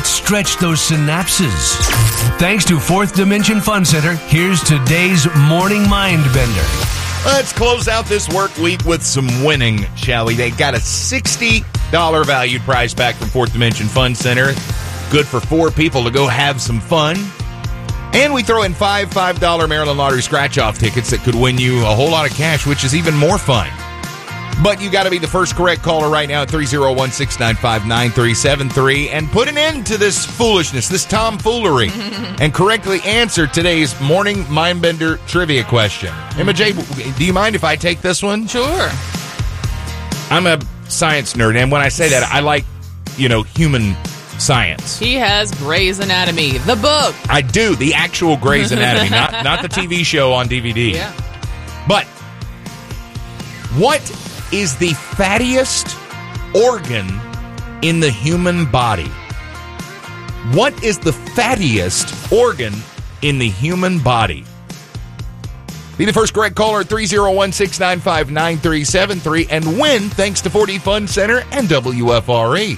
Let's stretch those synapses. Thanks to Fourth Dimension Fun Center, here's today's Morning Mind Bender. Let's close out this work week with some winning, shall we? They got a $60 valued prize pack from Fourth Dimension Fun Center. Good for 4 people to go have some fun. And we throw in $5 Maryland Lottery scratch-off tickets that could win you a whole lot of cash, which is even more fun. But you got to be the first correct caller right now at 301-695-9373 and put an end to this foolishness, this tomfoolery, and correctly answer today's Morning Mindbender trivia question. Emma J., do you mind if I take this one? Sure. I'm a science nerd, and when I say that, I like, human science. He has Grey's Anatomy, the book. I do, the actual Grey's Anatomy, not the TV show on DVD. Yeah. But what is the fattiest organ in the human body? What is the fattiest organ in the human body? Be the first correct caller at 301-695-9373 and win thanks to 4D Fun Center and WFRE.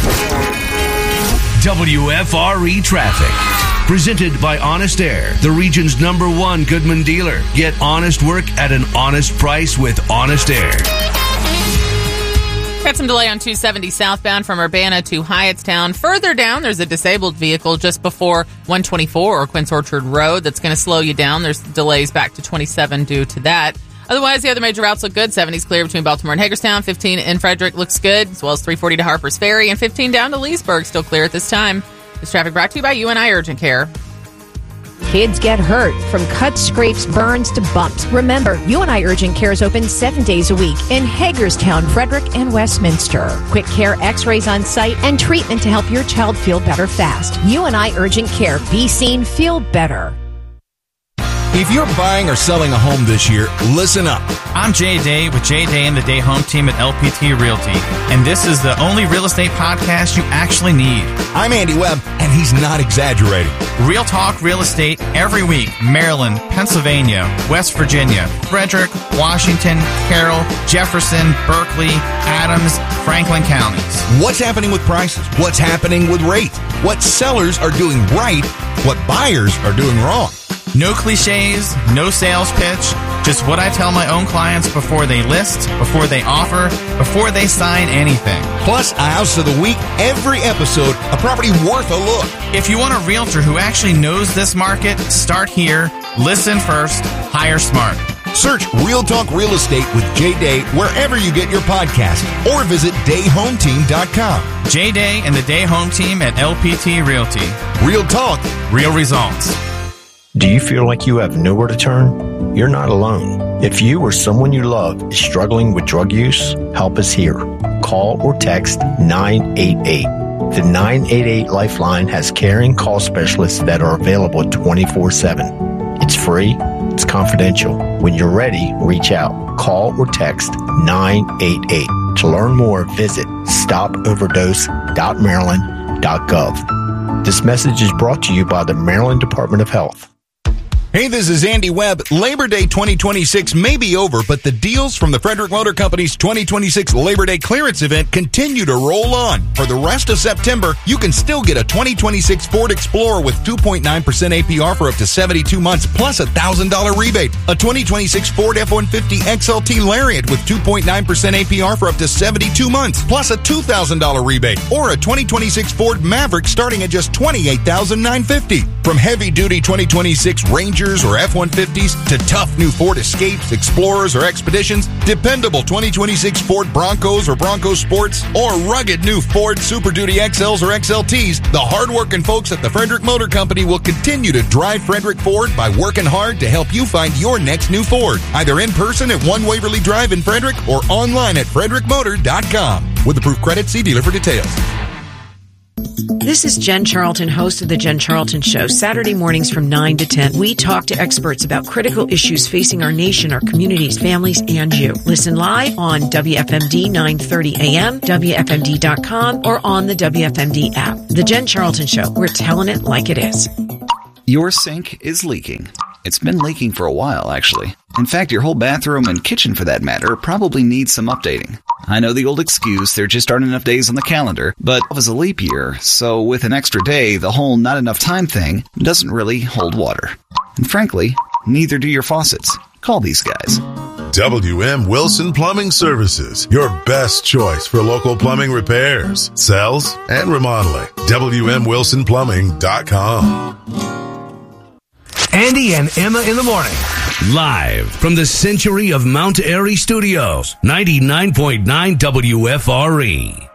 WFRE Traffic. Presented by Honest Air, the region's #1 Goodman dealer. Get honest work at an honest price with Honest Air. Got some delay on 270 southbound from Urbana to Hyattstown. Further down, there's a disabled vehicle just before 124 or Quince Orchard Road that's going to slow you down. There's delays back to 27 due to that. Otherwise, the other major routes look good. 70's clear between Baltimore and Hagerstown. 15 in Frederick looks good, as well as 340 to Harper's Ferry. And 15 down to Leesburg, still clear at this time. This traffic brought to you by UNI Urgent Care. Kids get hurt from cuts, scrapes, burns to bumps. Remember, UNI Urgent Care is open 7 days a week in Hagerstown, Frederick, and Westminster. Quick care, x-rays on site, and treatment to help your child feel better fast. UNI Urgent Care. Be seen, feel better. If you're buying or selling a home this year, listen up. I'm Jay Day with Jay Day and the Day Home Team at LPT Realty, and this is the only real estate podcast you actually need. I'm Andy Webb, and he's not exaggerating. Real talk real estate every week. Maryland, Pennsylvania, West Virginia, Frederick, Washington, Carroll, Jefferson, Berkeley, Adams, Franklin counties. What's happening with prices? What's happening with rates? What sellers are doing right? What buyers are doing wrong? No cliches, no sales pitch, just what I tell my own clients before they list, before they offer, before they sign anything. Plus, a house of the week, every episode, a property worth a look. If you want a realtor who actually knows this market, start here, listen first, hire smart. Search Real Talk Real Estate with Jay Day wherever you get your podcast or visit dayhometeam.com. Jay Day and the Day Home Team at LPT Realty. Real talk, real results. Do you feel like you have nowhere to turn? You're not alone. If you or someone you love is struggling with drug use, help is here. Call or text 988. The 988 Lifeline has caring call specialists that are available 24/7. It's free. It's confidential. When you're ready, reach out. Call or text 988. To learn more, visit stopoverdose.maryland.gov. This message is brought to you by the Maryland Department of Health. Hey, this is Andy Webb. Labor Day 2026 may be over, but the deals from the Frederick Motor Company's 2026 Labor Day clearance event continue to roll on. For the rest of September, you can still get a 2026 Ford Explorer with 2.9% APR for up to 72 months, plus a $1,000 rebate. A 2026 Ford F-150 XLT Lariat with 2.9% APR for up to 72 months, plus a $2,000 rebate. Or a 2026 Ford Maverick starting at just $28,950. From heavy-duty 2026 Rangers or F-150s to tough new Ford Escapes, Explorers, or Expeditions, dependable 2026 Ford Broncos or Bronco Sports, or rugged new Ford Super Duty XLs or XLTs, the hard-working folks at the Frederick Motor Company will continue to drive Frederick Ford by working hard to help you find your next new Ford, either in person at 1 Waverly Drive in Frederick or online at frederickmotor.com. With approved credit, see dealer for details. This is Jen Charlton, host of The Jen Charlton Show. Saturday mornings from 9 to 10, we talk to experts about critical issues facing our nation, our communities, families, and you. Listen live on WFMD 930 AM, WFMD.com, or on the WFMD app. The Jen Charlton Show. We're telling it like it is. Your sink is leaking. It's been leaking for a while, actually. In fact, your whole bathroom and kitchen, for that matter, probably needs some updating. I know the old excuse, there just aren't enough days on the calendar, but it was a leap year, so with an extra day, the whole not enough time thing doesn't really hold water. And frankly, neither do your faucets. Call these guys. WM Wilson Plumbing Services, your best choice for local plumbing repairs, sales, and remodeling. WMWilsonPlumbing.com. Andy and Emma in the morning. Live from the Century of Mount Airy Studios, 99.9 WFRE.